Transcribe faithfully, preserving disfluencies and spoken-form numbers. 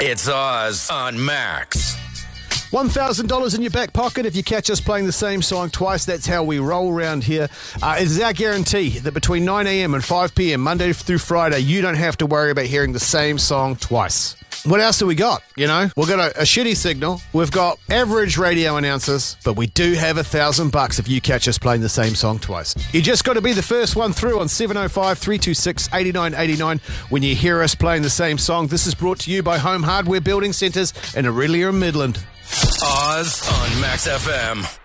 It's Oz on Max. one thousand dollars in your back pocket if you catch us playing the same song twice. That's how we roll around here. Uh, it is our guarantee that between nine a.m. and five p.m. Monday through Friday, you don't have to worry about hearing the same song twice. What else do we got? You know, we've got a, a shitty signal. We've got average radio announcers, but we do have a thousand bucks if you catch us playing the same song twice. You just got to be the first one through on seven oh five, three two six, eight nine eight nine when you hear us playing the same song. This is brought to you by Home Hardware Building Centres in Aurelia and Midland. Oz on Max F M.